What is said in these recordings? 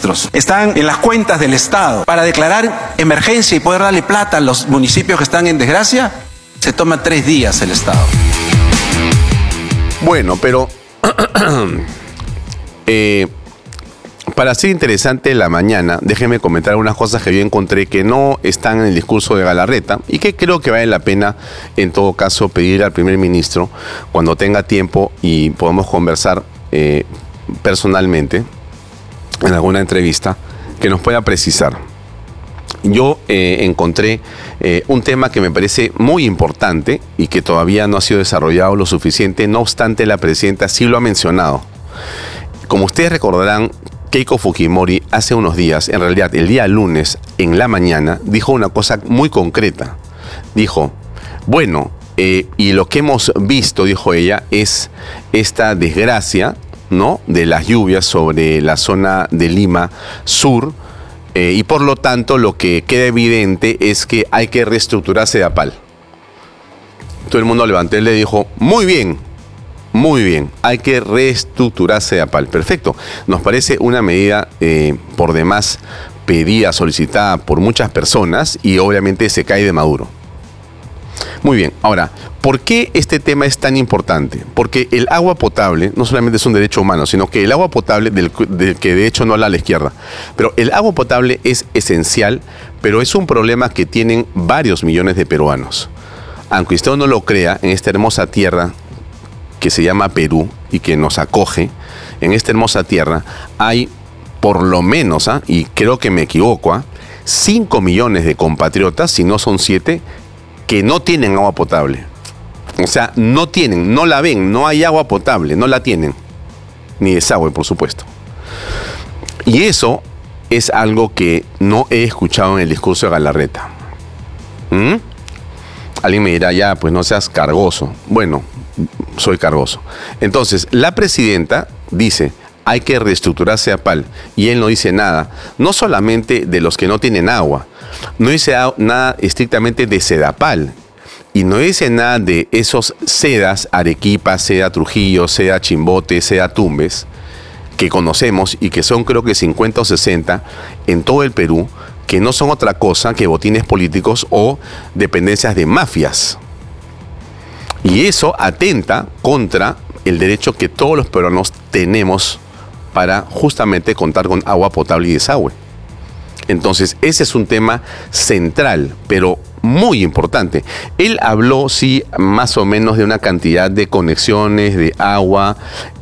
ministros están en las cuentas del Estado para declarar emergencia y poder darle plata a los municipios que están en desgracia, se toma 3 días el Estado. Bueno, pero para hacer interesante la mañana, déjenme comentar algunas cosas que yo encontré que no están en el discurso de Galarreta y que creo que vale la pena, en todo caso, pedir al primer ministro, cuando tenga tiempo y podamos conversar personalmente en alguna entrevista, que nos pueda precisar. Yo encontré un tema que me parece muy importante y que todavía no ha sido desarrollado lo suficiente, no obstante la presidenta sí lo ha mencionado. Como ustedes recordarán, Keiko Fujimori hace unos días, en realidad el día lunes en la mañana, dijo una cosa muy concreta. Dijo, bueno, y lo que hemos visto, dijo ella, es esta desgracia, ¿no?, de las lluvias sobre la zona de Lima Sur, y por lo tanto lo que queda evidente es que hay que reestructurar Sedapal. Todo el mundo levantó y le dijo, muy bien, hay que reestructurar Sedapal. Perfecto, nos parece una medida por demás pedida, solicitada por muchas personas y obviamente se cae de Maduro. Muy bien, ahora, ¿por qué este tema es tan importante? Porque el agua potable no solamente es un derecho humano, sino que el agua potable, del que de hecho no habla a la izquierda, pero el agua potable es esencial, pero es un problema que tienen varios millones de peruanos. Aunque usted no lo crea, en esta hermosa tierra que se llama Perú y que nos acoge, en esta hermosa tierra hay por lo menos, y creo que me equivoco, 5 millones de compatriotas, si no son 7, que no tienen agua potable. O sea, no tienen, no la ven, no hay agua potable, no la tienen. Ni desagüe, por supuesto. Y eso es algo que no he escuchado en el discurso de Galarreta. Alguien me dirá, ya, pues no seas cargoso. Bueno, soy cargoso. Entonces, la presidenta dice, hay que reestructurar Sedapal, y él no dice nada, no solamente de los que no tienen agua, no dice nada estrictamente de Sedapal, y no dice nada de esos sedas, Arequipa, Seda Trujillo, Seda Chimbote, Seda Tumbes, que conocemos y que son creo que 50 o 60 en todo el Perú, que no son otra cosa que botines políticos o dependencias de mafias. Y eso atenta contra el derecho que todos los peruanos tenemos para justamente contar con agua potable y desagüe. Entonces, ese es un tema central, pero muy importante. Él habló, sí, más o menos de una cantidad de conexiones de agua.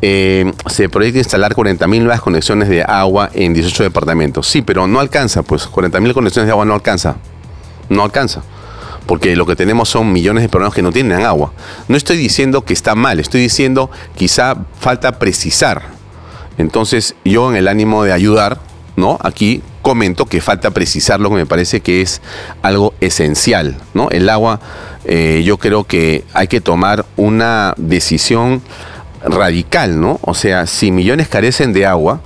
Se proyecta instalar 40.000 nuevas conexiones de agua en 18 departamentos. Sí, pero no alcanza, pues 40.000 conexiones de agua no alcanza. No alcanza. Porque lo que tenemos son millones de peruanos que no tienen agua. No estoy diciendo que está mal, estoy diciendo quizá falta precisar. Entonces, yo en el ánimo de ayudar, ¿no?, aquí comento que falta precisar lo que me parece que es algo esencial, ¿no? El agua, yo creo que hay que tomar una decisión radical, ¿no? O sea, si millones carecen de agua,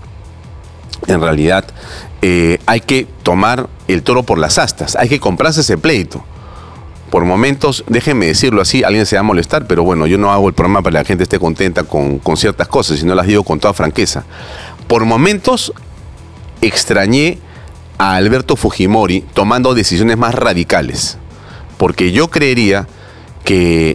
en realidad hay que tomar el toro por las astas, hay que comprarse ese pleito. Por momentos, déjenme decirlo así, alguien se va a molestar, pero bueno, yo no hago el programa para que la gente esté contenta con ciertas cosas, sino las digo con toda franqueza. Por momentos extrañé a Alberto Fujimori tomando decisiones más radicales, porque yo creería que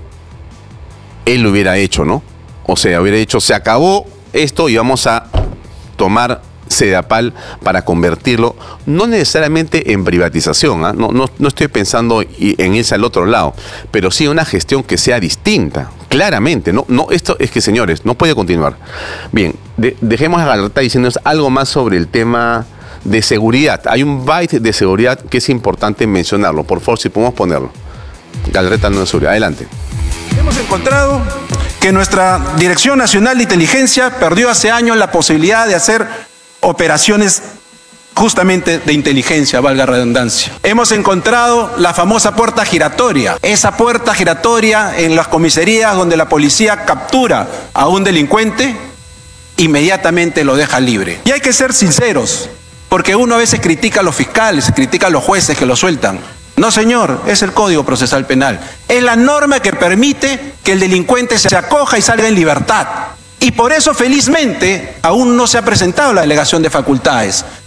él lo hubiera hecho, ¿no? O sea, hubiera dicho, se acabó esto y vamos a tomar Sedapal para convertirlo, no necesariamente en privatización, no estoy pensando en irse al otro lado, pero sí una gestión que sea distinta, claramente, no, esto es que, señores, no puede continuar. Bien, dejemos a Galarreta diciéndonos algo más sobre el tema de seguridad. Hay un byte de seguridad que es importante mencionarlo, por favor, si podemos ponerlo. Galarreta no es seguridad, adelante. Hemos encontrado que nuestra Dirección Nacional de Inteligencia perdió hace años la posibilidad de hacer operaciones justamente de inteligencia, valga redundancia. Hemos encontrado la famosa puerta giratoria, esa puerta giratoria en las comisarías donde la policía captura a un delincuente, inmediatamente lo deja libre. Y hay que ser sinceros, porque uno a veces critica a los fiscales, critica a los jueces que lo sueltan. No, señor, es el Código Procesal Penal. Es la norma que permite que el delincuente se acoja y salga en libertad. Y por eso, felizmente, aún no se ha presentado la delegación de facultades.